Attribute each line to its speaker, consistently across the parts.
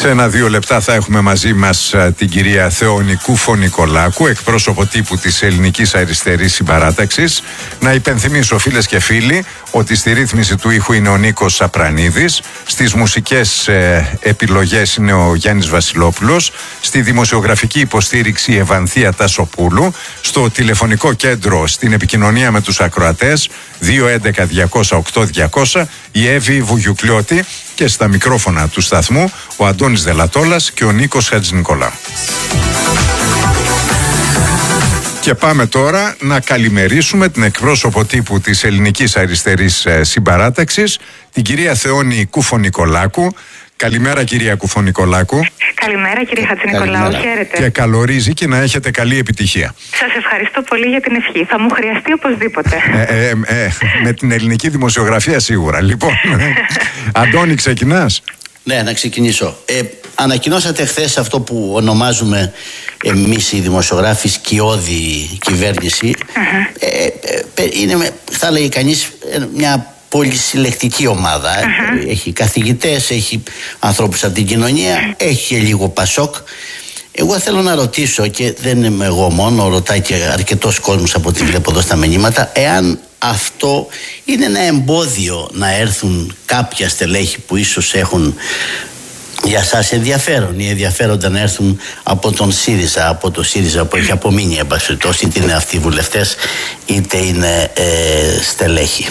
Speaker 1: Σε 1-2 λεπτά θα έχουμε μαζί μας την κυρία Θεόνη Κουφονικολάκου, εκπρόσωπο τύπου της Ελληνικής Αριστερής Συμπαράταξης. Να υπενθυμίσω, φίλες και φίλοι, ότι στη ρύθμιση του ήχου είναι ο Νίκος Σαπρανίδης, στις μουσικές επιλογές είναι ο Γιάννης Βασιλόπουλος, στη δημοσιογραφική υποστήριξη η Ευανθία Τασοπούλου, στο τηλεφωνικό κέντρο στην επικοινωνία με τους ακροατές 211-200-8200 η Εύη Βουγιουκλιώτη και στα μικρόφωνα του σταθμού ο Αντώνης Δελατόλας και ο Νίκος Χατζηνικολάου. Και πάμε τώρα να καλημερίσουμε την εκπρόσωπο τύπου της Ελληνικής Αριστερής Συμπαράταξης, την κυρία Θεόνη Κουφονικολάκου. Καλημέρα, κυρία Κουφονικολάκου.
Speaker 2: Καλημέρα, κύριε Χατζηνικολάου. Χαίρετε.
Speaker 1: Και καλορίζει και να έχετε καλή επιτυχία.
Speaker 2: Σας ευχαριστώ πολύ για την ευχή. Θα μου χρειαστεί οπωσδήποτε.
Speaker 1: Με την ελληνική δημοσιογραφία σίγουρα. Λοιπόν, Αντώνη, ξεκινάς?
Speaker 3: Ναι, να ξεκινήσω. Ανακοινώσατε χθες αυτό που ονομάζουμε εμείς οι δημοσιογράφοι σκιώδη κυβέρνηση. Είναι, θα λέει κανείς, μια πολυσυλλεκτική ομάδα. Έχει καθηγητές, έχει ανθρώπους από την κοινωνία, έχει και λίγο Πασόκ. Εγώ θέλω να ρωτήσω, και δεν είμαι εγώ μόνο, ρωτάει και αρκετός κόσμος από ό,τι βλέπω εδώ στα μηνύματα, εάν αυτό είναι ένα εμπόδιο να έρθουν κάποια στελέχη που ίσως έχουν για σας ενδιαφέρον ή ενδιαφέροντα να έρθουν από τον ΣΥΡΙΖΑ, από το ΣΥΡΙΖΑ που έχει απομείνει, είτε είναι αυτοί βουλευτές είτε είναι στελέχη.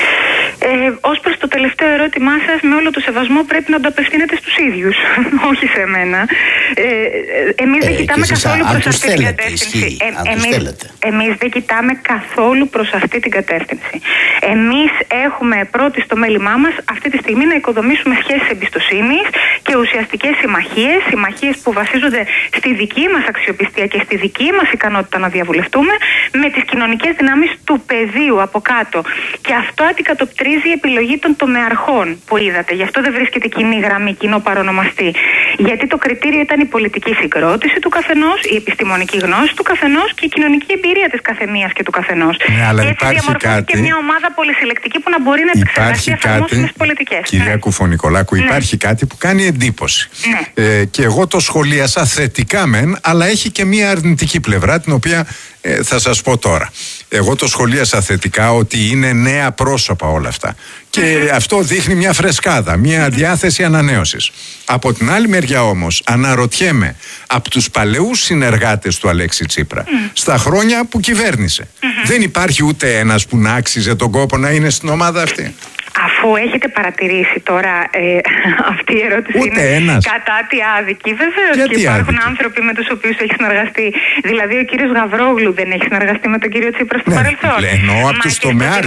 Speaker 2: Ως προς το τελευταίο ερώτημά σας, με όλο το σεβασμό πρέπει να το απευθύνετε στους ίδιους, όχι σε μένα. Εμείς δεν κοιτάμε καθόλου προς αυτή την κατεύθυνση. Εμείς δεν κοιτάμε καθόλου προς αυτή την κατεύθυνση. Εμείς έχουμε πρώτη στο μέλημά μας αυτή τη στιγμή να οικοδομήσουμε σχέσεις εμπιστοσύνης και ουσιαστικές συμμαχίες που βασίζονται στη δική μας αξιοπιστία και στη δική μας ικανότητα να διαβουλευτούμε με τις κοινωνικές δυνάμεις του πεδίου από κάτω. Και αυτό αντικατοπτρίζει η επιλογή των τομεαρχών που είδατε. Γι' αυτό δεν βρίσκεται κοινή γραμμή, κοινό παρονομαστή. Γιατί το κριτήριο ήταν η πολιτική συγκρότηση του καθενός, η επιστημονική γνώση του καθενός και η κοινωνική εμπειρία της καθεμίας και του καθενός.
Speaker 1: Ναι, αλλά
Speaker 2: και έτσι διαμορφώθηκε και μια ομάδα πολυσυλλεκτική που να μπορεί να επεξεργαστεί εφαρμόσιμες πολιτικές.
Speaker 1: Κυρία Κουφονικολάκου, υπάρχει κάτι που κάνει εντύπωση. Και εγώ το σχολίασα θετικά μεν, αλλά έχει και μια αρνητική πλευρά, την οποία θα σας πω τώρα. Εγώ το σχολίασα θετικά, ότι είναι νέα πρόσωπα όλα αυτά. Και αυτό δείχνει μια φρεσκάδα, μια διάθεση ανανέωσης. Από την άλλη μεριά όμως, αναρωτιέμαι, από τους παλαιούς συνεργάτες του Αλέξη Τσίπρα, στα χρόνια που κυβέρνησε, δεν υπάρχει ούτε ένας που να άξιζε τον κόπο να είναι στην ομάδα αυτή?
Speaker 2: Αφού έχετε παρατηρήσει τώρα, αυτή η ερώτηση
Speaker 1: ούτε
Speaker 2: είναι
Speaker 1: ένας.
Speaker 2: κατά τι άδικη. Βεβαίως και υπάρχουν άνθρωποι με τους οποίους έχει συνεργαστεί. Δηλαδή ο κύριος Γαβρόγλου δεν έχει συνεργαστεί με τον κύριο Τσίπρα στο παρελθόν.
Speaker 1: Εννοώ από τους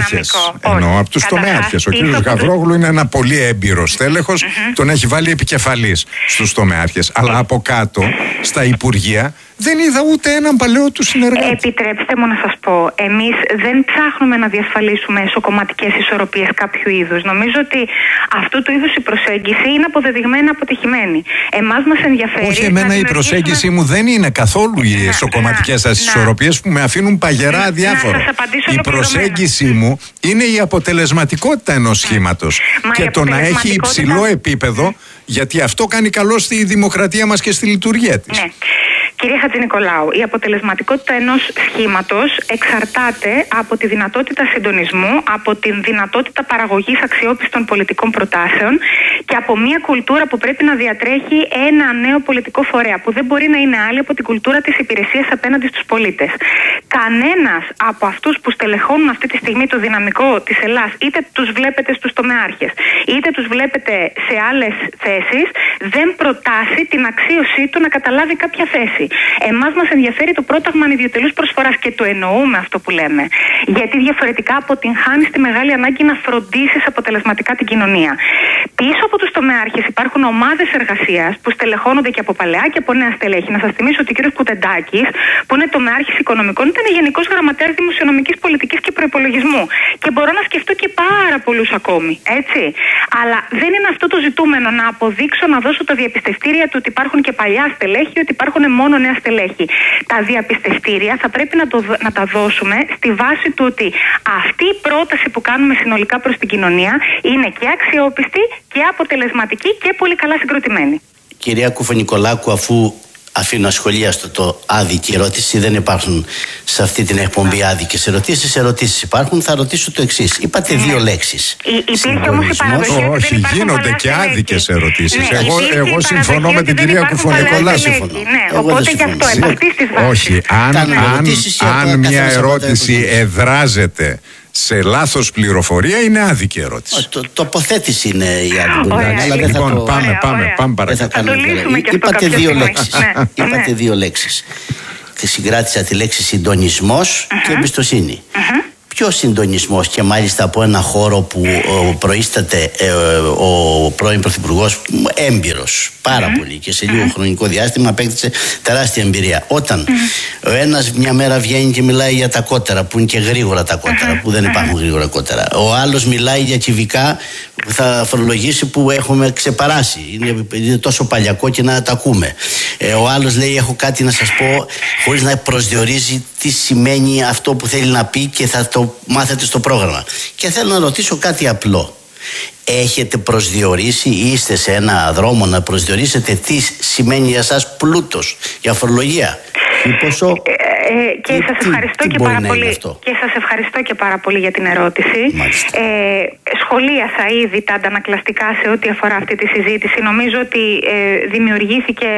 Speaker 1: τομεάρχες. Ο κύριος Γαβρόγλου είναι ένα πολύ έμπειρο στέλεχος, τον έχει βάλει επικεφαλής στους τομεάρχες. Αλλά από κάτω, στα υπουργεία, δεν είδα ούτε έναν παλαιό του συνεργάτη.
Speaker 2: Επιτρέψτε μου να σας πω, εμείς δεν ψάχνουμε να διασφαλίσουμε εσωκομματικές ισορροπίες κάποιου είδους. Νομίζω ότι αυτού του είδους η προσέγγιση είναι αποδεδειγμένα αποτυχημένη. Εμάς μας ενδιαφέρει.
Speaker 1: Όχι, εμένα η προσέγγιση μου δεν είναι καθόλου οι εσωκομματικές σας ισορροπίες που με αφήνουν παγερά αδιάφορο. Η προσέγγιση μου είναι η αποτελεσματικότητα ενός σχήματος. Και το να έχει υψηλό επίπεδο, γιατί αυτό κάνει καλό στη δημοκρατία μας και στη λειτουργία της.
Speaker 2: Κύριε Χατζηνικολάου, η αποτελεσματικότητα ενός σχήματος εξαρτάται από τη δυνατότητα συντονισμού, από τη δυνατότητα παραγωγής αξιόπιστων πολιτικών προτάσεων και από μια κουλτούρα που πρέπει να διατρέχει ένα νέο πολιτικό φορέα, που δεν μπορεί να είναι άλλη από την κουλτούρα της υπηρεσίας απέναντι στους πολίτες. Κανένας από αυτούς που στελεχώνουν αυτή τη στιγμή το δυναμικό της Ελλάδας, είτε τους βλέπετε στους τομεάρχες, είτε τους βλέπετε σε άλλες θέσεις, δεν προτάσει την αξίωσή του να καταλάβει κάποια θέση. Εμάς μας ενδιαφέρει το πρόταγμα ανιδιοτελούς προσφοράς και το εννοούμε αυτό που λέμε. Γιατί διαφορετικά αποτυγχάνεις τη μεγάλη ανάγκη να φροντίσεις αποτελεσματικά την κοινωνία. Πίσω από τους τομεάρχες υπάρχουν ομάδες εργασίας που στελεχώνονται και από παλαιά και από νέα στελέχη. Να σας θυμίσω ότι ο κύριος Κουτεντάκης, που είναι τομεάρχης οικονομικών, ήταν γενικός γραμματέας δημοσιονομικής πολιτικής και προϋπολογισμού. Και μπορώ να σκεφτώ και πάρα πολλούς ακόμη. Έτσι. Αλλά δεν είναι αυτό το ζητούμενο, να αποδείξω, να δώσω τα διαπιστευτήρια του ότι υπάρχουν και παλιά στελέχη, ότι υπάρχουν μόνο νέα στελέχη. Τα διαπιστευτήρια θα πρέπει να τα δώσουμε στη βάση του ότι αυτή η πρόταση που κάνουμε συνολικά προς την κοινωνία είναι και αξιόπιστη και αποτελεσματική και πολύ καλά συγκροτημένη.
Speaker 3: Κυρία Κουφονικολάκου, αφού αφήνω ασχολίαστο το άδικη ερώτηση, δεν υπάρχουν σε αυτή την εκπομπή άδικες ερωτήσεις. Ερωτήσεις υπάρχουν. Θα ρωτήσω το εξής. Είπατε δύο λέξεις.
Speaker 2: Υπήρχε όμως η παραδοχή.
Speaker 1: Όχι, γίνονται και άδικες ερωτήσεις. Εγώ συμφωνώ με την κυρία Κουφονικολάκου.
Speaker 2: Οπότε γι' αυτό επ' αυτής της βάσης.
Speaker 1: Όχι, αν μια ερώτηση εδράζεται σε λάθος πληροφορία, είναι άδικη ερώτηση.
Speaker 3: Τοποθέτηση είναι η άδικη.
Speaker 1: Λοιπόν, πάμε παρακάτω.
Speaker 3: Είπατε δύο λέξεις. Συγκράτησα τη λέξη συντονισμός και εμπιστοσύνη. Ποιο συντονισμός, και μάλιστα από ένα χώρο που προείσταται ο πρώην Πρωθυπουργός, έμπειρος πάρα πολύ, και σε λίγο χρονικό διάστημα απέκτησε τεράστια εμπειρία. Όταν ο ένας μια μέρα βγαίνει και μιλάει για τα κότερα, που είναι και γρήγορα τα κότερα, που δεν υπάρχουν γρήγορα κότερα. Ο άλλος μιλάει για κυβικά που θα φορολογήσει, που έχουμε ξεπεράσει. Είναι τόσο παλιακό και να τα ακούμε. Ο άλλος λέει: έχω κάτι να σας πω, χωρίς να προσδιορίζει τι σημαίνει αυτό που θέλει να πει, και θα το μάθετε στο πρόγραμμα. Και θέλω να ρωτήσω κάτι απλό. Έχετε προσδιορίσει, είστε σε ένα δρόμο να προσδιορίσετε τι σημαίνει για σας πλούτος, για φορολογία?
Speaker 2: Και σας ευχαριστώ και πάρα πολύ. Και σας ευχαριστώ και πάρα πολύ για την ερώτηση. Σχολίασα ήδη τα αντανακλαστικά σε ό,τι αφορά αυτή τη συζήτηση. Νομίζω ότι δημιουργήθηκε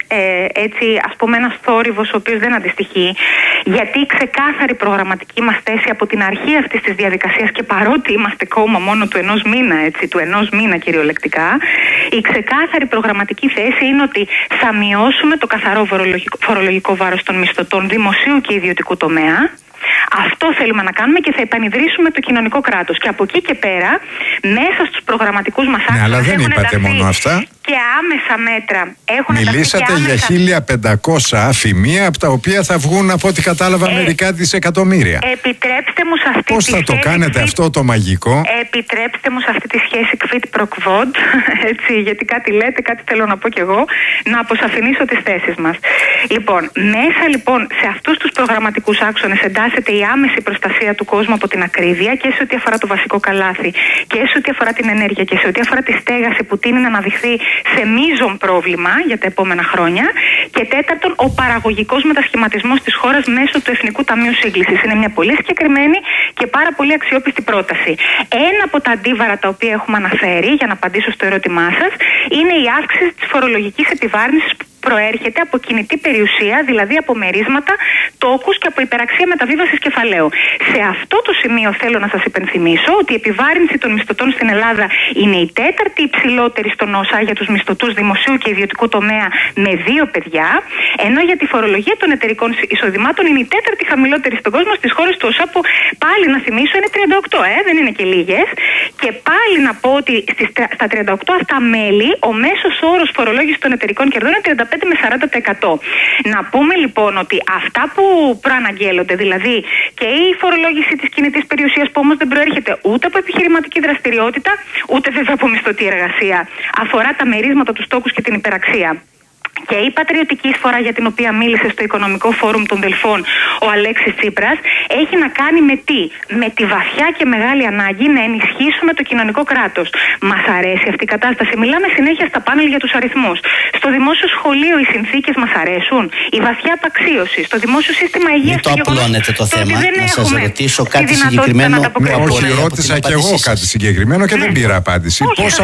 Speaker 2: έτσι, ας πούμε, ένας θόρυβος ο οποίος δεν αντιστοιχεί. Γιατί η ξεκάθαρη προγραμματική μας θέση από την αρχή αυτής της διαδικασίας, και παρότι είμαστε κόμμα μόνο του ενός μήνα, έτσι, του ενός μήνα κυριολεκτικά, η ξεκάθαρη προγραμματική θέση είναι ότι θα μειώσουμε το καθαρό φορολογικό βάρος των μισθωτών δημοσίου και ιδιωτικού τομέα. Αυτό θέλουμε να κάνουμε και θα επανειδρύσουμε το κοινωνικό κράτος. Και από εκεί και πέρα, μέσα στους προγραμματικούς μας άξονες.
Speaker 1: Ναι, αλλά δεν είπατε μόνο αυτά.
Speaker 2: Και άμεσα μέτρα.
Speaker 1: Μιλήσατε για 1.500 αφημεία, από τα οποία θα βγουν, από ό,τι κατάλαβα, μερικά δισεκατομμύρια.
Speaker 2: Επιτρέψτε μου σε αυτή
Speaker 1: Πώς θα το κάνετε αυτό το μαγικό?
Speaker 2: Επιτρέψτε μου σε αυτή τη σχέση quid pro quod, έτσι, γιατί κάτι λέτε, κάτι θέλω να πω κι εγώ, να αποσαφηνίσω τις θέσεις μας. Λοιπόν, μέσα λοιπόν σε αυτούς τους προγραμματικούς άξονες εντάσσεται η άμεση προστασία του κόσμου από την ακρίβεια, και σε ό,τι αφορά το βασικό καλάθι, και σε ό,τι αφορά την ενέργεια, και σε ό,τι αφορά τη στέγαση, που τείνει να αναδειχθεί σε μείζον πρόβλημα για τα επόμενα χρόνια. Και τέταρτον, ο παραγωγικός μετασχηματισμός της χώρας μέσω του Εθνικού Ταμείου Σύγκλησης. Είναι μια πολύ συγκεκριμένη και πάρα πολύ αξιόπιστη πρόταση. Ένα από τα αντίβαρα τα οποία έχουμε αναφέρει, για να απαντήσω στο ερώτημά σας, είναι η αύξηση της φορολογικής επιβάρυνσης που προέρχεται από κινητή περιουσία, δηλαδή από μερίσματα, τόκους και από υπεραξία μεταβίβασης κεφαλαίου. Σε αυτό το σημείο θέλω να σας υπενθυμίσω ότι η επιβάρυνση των μισθωτών στην Ελλάδα είναι η τέταρτη υψηλότερη στον ΩΣΑ για τους μισθωτούς δημοσίου και ιδιωτικού τομέα με 2 παιδιά, ενώ για τη φορολογία των εταιρικών εισοδημάτων είναι η τέταρτη χαμηλότερη στον κόσμο στις χώρες του ΩΣΑ, που πάλι να θυμίσω είναι 38, δεν είναι και λίγες. Και πάλι να πω ότι στα 38 αυτά μέλη ο μέσος όρος φορολόγησης των εταιρικών κερδών είναι 35 με 40%. Να πούμε λοιπόν ότι αυτά που προαναγγέλλονται, δηλαδή και η φορολόγηση της κινητής περιουσίας, που όμως δεν προέρχεται ούτε από επιχειρηματική δραστηριότητα, ούτε βέβαια από μισθωτή εργασία, αφορά τα μερίσματα, τους τόκους και την υπεραξία. Και η πατριωτική εισφορά για την οποία μίλησε στο Οικονομικό Φόρουμ των Δελφών ο Αλέξης Τσίπρας έχει να κάνει με τι? Με τη βαθιά και μεγάλη ανάγκη να ενισχύσουμε το κοινωνικό κράτος. Μας αρέσει αυτή η κατάσταση? Μιλάμε συνέχεια στα πάνελ για τους αριθμούς. Στο δημόσιο σχολείο οι συνθήκες μας αρέσουν? Η βαθιά απαξίωση. Στο δημόσιο σύστημα υγείας.
Speaker 3: Μην το απλώνετε το θέμα. Να σας ρωτήσω κάτι συγκεκριμένο.
Speaker 1: Όχι, ρώτησα κι εγώ κάτι συγκεκριμένο και δεν πήρα απάντηση.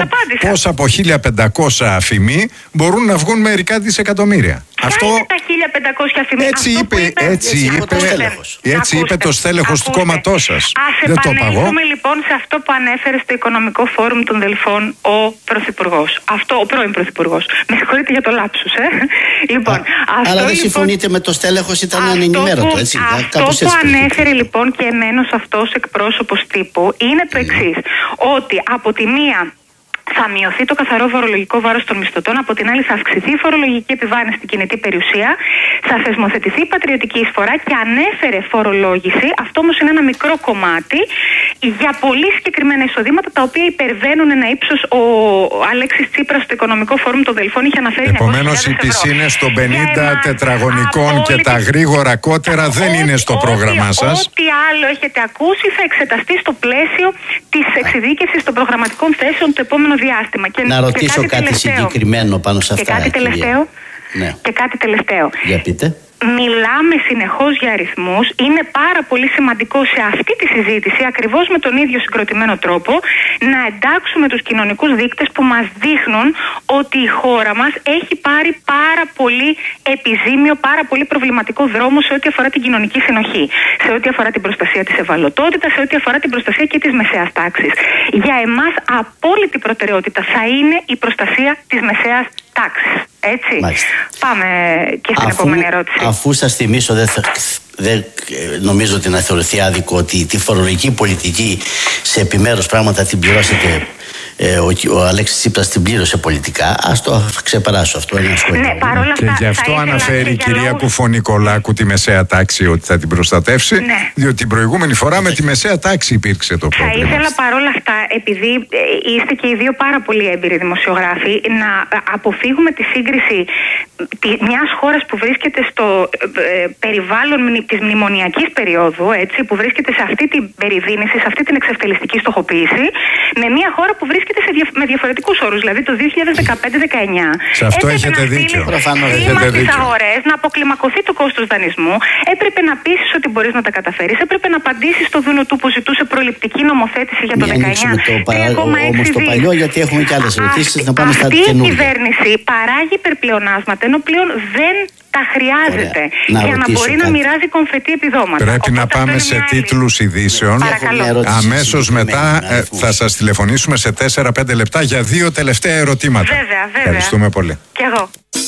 Speaker 1: Πώς από 1.500 αφημοί μπορούν να βγουν μερικά δισεκατομμύρια?
Speaker 2: Αυτό είναι τα 1.500 αφημία.
Speaker 1: Έτσι είπε το στέλεχος του κόμματός σας.
Speaker 2: Δεν το παγώ. Λοιπόν σε αυτό που ανέφερε στο Οικονομικό Φόρουμ των Δελφών ο Πρωθυπουργός. Ο πρώην Πρωθυπουργός. Με συγχωρείτε για το λάψους, Λοιπόν,
Speaker 3: αλλά δεν συμφωνείτε με το στέλεχος, ήταν ανενημέρωτο, έτσι?
Speaker 2: Αυτό που ανέφερε λοιπόν και εμένος αυτός εκπρόσωπος τύπου είναι το εξής. Ότι από τη μία θα μειωθεί το καθαρό φορολογικό βάρος των μισθωτών, από την άλλη θα αυξηθεί η φορολογική επιβάρυνση στην κινητή περιουσία, θα θεσμοθετηθεί η πατριωτική εισφορά και ανέφερε φορολόγηση. Αυτό όμως είναι ένα μικρό κομμάτι για πολύ συγκεκριμένα εισοδήματα, τα οποία υπερβαίνουν ένα ύψος. Ο Αλέξης Τσίπρας στο Οικονομικό Φόρουμ των Δελφών είχε αναφέρει.
Speaker 1: Επομένως οι πισίνες των 50 τετραγωνικών και τα γρήγορα κότερα δεν είναι στο πρόγραμμά σας.
Speaker 2: Ό,τι άλλο έχετε ακούσει θα εξεταστεί στο πλαίσιο της εξειδίκευσης των προγραμματικών θέσεων του επόμενου διάστημα.
Speaker 3: Να ρωτήσω κάτι συγκεκριμένο πάνω σε αυτά.
Speaker 2: Και κάτι τελευταίο.
Speaker 3: Ναι.
Speaker 2: Και κάτι τελευταίο.
Speaker 3: Για πείτε.
Speaker 2: Μιλάμε συνεχώς για αριθμούς. Είναι πάρα πολύ σημαντικό σε αυτή τη συζήτηση, ακριβώς με τον ίδιο συγκροτημένο τρόπο, να εντάξουμε τους κοινωνικούς δείκτες που μας δείχνουν ότι η χώρα μας έχει πάρει πάρα πολύ επιζήμιο, πάρα πολύ προβληματικό δρόμο σε ό,τι αφορά την κοινωνική συνοχή, σε ό,τι αφορά την προστασία της ευαλωτότητας, σε ό,τι αφορά την προστασία και της μεσαίας τάξης. Για εμάς απόλυτη προτεραιότητα θα είναι η προστασία της μεσαίας τάξης. Έτσι.
Speaker 3: Μάλιστα.
Speaker 2: Πάμε και στην επόμενη ερώτηση.
Speaker 3: Αφού σας θυμίσω, δεν νομίζω ότι να θεωρηθεί άδικο ότι τη φορολογική πολιτική σε επιμέρους πράγματα την πληρώσετε. Ο Αλέξης Τσίπρας την πλήρωσε πολιτικά. Ας το ξεπεράσω αυτό.
Speaker 2: Ναι, παρόλα αυτά,
Speaker 1: και γι' αυτό αναφέρει η κυρία Κουφωνικολάκου τη μεσαία τάξη ότι θα την προστατεύσει. Ναι. Διότι την προηγούμενη φορά με τη μεσαία τάξη υπήρξε το πρόβλημα.
Speaker 2: Θα ήθελα παρόλα αυτά, επειδή είστε και οι δύο πάρα πολύ έμπειροι δημοσιογράφοι, να αποφύγουμε τη σύγκριση μιας χώρας που βρίσκεται στο περιβάλλον της μνημονιακής περίοδου, έτσι, που βρίσκεται σε αυτή την περιδίνηση, σε αυτή την εξευτελιστική στοχοποίηση, με μια χώρα που βρίσκεται με διαφορετικούς όρους. Δηλαδή το 2015-19
Speaker 1: σε αυτό έχετε δίκιο.
Speaker 2: Στις αγορές, να αποκλιμακωθεί το κόστος δανεισμού, έπρεπε να πείσεις ότι μπορείς να τα καταφέρεις, έπρεπε να απαντήσεις στο δούνο του που ζητούσε προληπτική νομοθέτηση για το 19.
Speaker 3: Όμως το παλιό, γιατί έχουμε και άλλες ερωτήσεις, να πάμε στα καινούργια.
Speaker 2: Αυτή η κυβέρνηση παράγει υπερπλεονάσματα, ενώ πλέον δεν τα χρειάζεται για να μπορεί να μοιράζει κομφετή επιδόματα.
Speaker 1: Πρέπει να πάμε σε τίτλους ειδήσεων. Αμέσως μετά θα σας τηλεφωνήσουμε σε 4-5 λεπτά για 2 τελευταία ερωτήματα.
Speaker 2: Βέβαια.
Speaker 1: Ευχαριστούμε πολύ.
Speaker 2: Κι εγώ.